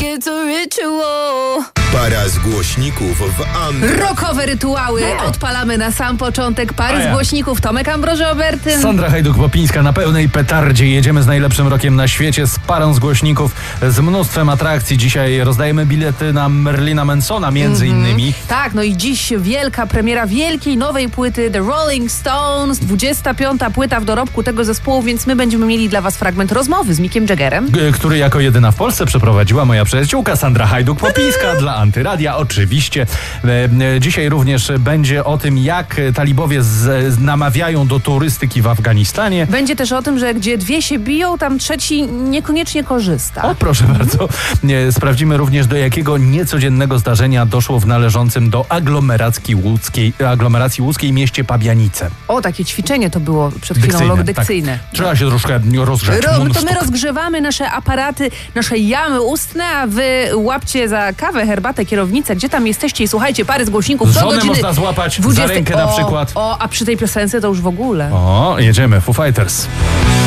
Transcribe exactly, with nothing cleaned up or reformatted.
it's a ritual. Para z głośników w Antrakt. Rockowe rytuały odpalamy na sam początek. Pary A ja. z głośników Tomek Ambroży-Obertyn. Sandra Hajduk-Popińska na pełnej petardzie. Jedziemy z najlepszym rokiem na świecie, z parą z głośników, z mnóstwem atrakcji. Dzisiaj rozdajemy bilety na Marilina Mansona między mm-hmm. innymi. Tak, no i dziś wielka premiera wielkiej nowej płyty The Rolling Stones. dwudziesta piąta płyta w dorobku tego zespołu, więc my będziemy mieli dla was fragment rozmowy z Mickiem Jaggerem. G- który jako jedyna w Polsce przeprowadziła moja przyjaciółka Sandra Hajduk-Popińska dla Antyradia, oczywiście. E, e, dzisiaj również będzie o tym, jak talibowie z, z, namawiają do turystyki w Afganistanie. Będzie też o tym, że gdzie dwie się biją, tam trzeci niekoniecznie korzysta. O, proszę bardzo. E, sprawdzimy również, do jakiego niecodziennego zdarzenia doszło w należącym do aglomeracji łódzkiej, aglomeracji łódzkiej mieście Pabianice. O, takie ćwiczenie to było przed chwilą, Dykcyjne, log dykcyjne. Tak. Trzeba się troszkę rozgrzać. Ro, to my Mundsztuk. rozgrzewamy nasze aparaty, nasze jamy ustne, a wy łapcie za kawę, herbatę, kierownicę, gdzie tam jesteście i słuchajcie, pary z głośników do Żonę godziny można złapać dwudziestej. za rękę na o, przykład. O, a przy tej piosence to już w ogóle. O, jedziemy, Foo Fighters.